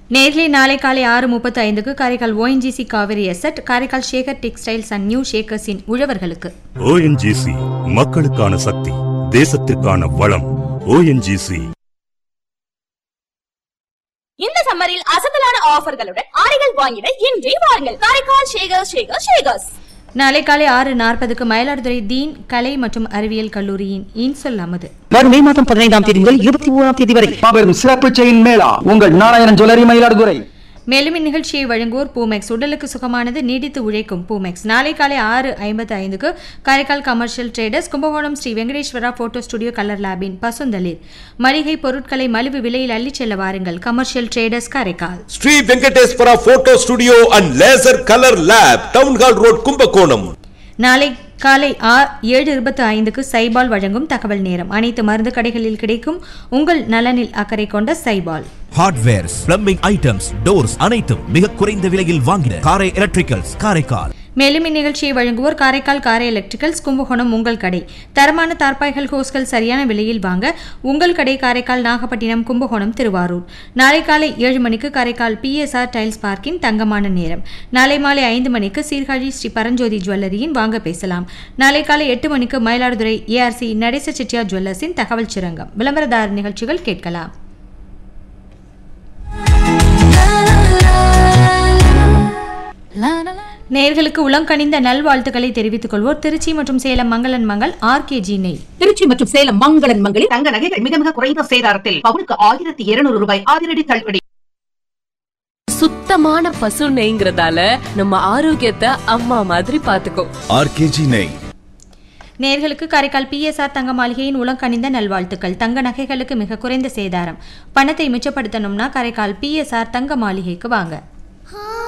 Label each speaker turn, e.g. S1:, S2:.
S1: நேர்களை நாளை காலை 6:35க்கு Karaikal ONGC Kaveri zed, Karaikal Shekar textiles and new ஷேக்கர்ஸின் உழவர்களுக்கு.
S2: ONGC மக்களுக்கான சக்தி, தேசத்திற்கான வளம். ONGC.
S3: இந்த சம்மரில் அசத்தலான ஆஃபர்களுடன் ஆடைகள் வாங்கிட இன்றே வாருங்கள். காரைக்கால் ஷேகர்ஸ்.
S1: நாளை காலை 6:40க்கு மயிலாடுதுறை தீன் கலை மற்றும் அறிவியல் கல்லூரியின் இன்சொல் அமது.
S4: வரும் மே மாதம் 15ஆம் தேதி முதல் 21ஆம் தேதி வரை
S5: மாபெரும் சிறப்பு செயின் மேளா உங்கள் நாராயணன் ஜுவல்லரி மயிலாடுதுறை.
S1: மேலும் இந்நிகழ்ச்சியை வழங்குவோர் பூமெக்ஸ், உடலுக்கு சுகமானது, நீடித்து உழைக்கும் பூமெக்ஸ். நாளை காலை 6:55க்கு Karaikal commercial traders, Kumbakonam Sri Venkateswara photo studio colour லேபின் பசுந்தளிர் மளிகை பொருட்களை மலிவு விலையில் அள்ளிச் செல்ல வாருங்கள். Commercial traders Karaikal.
S6: Sri Venkateswara photo studio and laser colour lab, town hall road, Kumbakonam. நாளை
S1: காலை 7:25க்கு சைபால் வழங்கும் தகவல் நேரம். அனைத்து மருந்து கடைகளில் கிடைக்கும் உங்கள் நலனில் அக்கறை கொண்ட Saibol.
S7: Hardwares, plumbing items, doors அனைத்தும் மிக குறைந்த விலையில் வாங்கின காரை எலக்ட்ரிக்கல்ஸ் காரைக்கால்.
S1: மேலும் இந்நிகழ்ச்சியை வழங்குவோர் காரைக்கால் காரை எலக்ட்ரிக்கல்ஸ், கும்பகோணம் உங்கள் கடை. தரமான தார்பாய்கள், ஹோஸ்கள் சரியான விலையில் வாங்க உங்கள் கடை காரைக்கால், நாகப்பட்டினம், கும்பகோணம், திருவாரூர். நாளை காலை 7 மணிக்கு காரைக்கால் PSR டைல்ஸ் பார்க்கின் தங்கமான நேரம். நாளை மாலை 5 மணிக்கு சீர்காழி ஸ்ரீ பரஞ்சோதி ஜுவல்லரியின் வாங்க பேசலாம். நாளை காலை 8 மணிக்கு மயிலாடுதுறை ARC நடேச செட்டியார் ஜுவல்லர்ஸின் தகவல் சுரங்கம். விளம்பரதார நிகழ்ச்சிகள் கேட்கலாம். நேயர்களுக்கு உளங்கனிந்த நல்வாழ்த்துக்களை தெரிவித்துக் கொள்வோர் திருச்சி மற்றும் சேலம் மங்களன் மங்கள் RKG நெய்.
S4: திருச்சி மற்றும் சேலம் மங்களன் மங்களில்
S8: தங்க நகைகள் மிக மிக குறைந்த சேதாரத்தில் பவுனுக்கு 1200 ரூபாய் அதிரடி தள்ளுபடி.
S9: சுத்தமான பசு நெய்ங்கிறதால நம்ம ஆரோக்கியத்தை அம்மா மாதிரி பாத்துக்கோ.
S2: RKG நெய்.
S1: நேர்களுக்கு காரைக்கால் PSR தங்க மாளிகையின் உலங்கணிந்த நல்வாழ்த்துக்கள். தங்க நகைகளுக்கு மிக குறைந்த சேதாரம். பணத்தை மிச்சப்படுத்தணும்னா காரைக்கால் PSR தங்க மாளிகைக்கு வாங்க.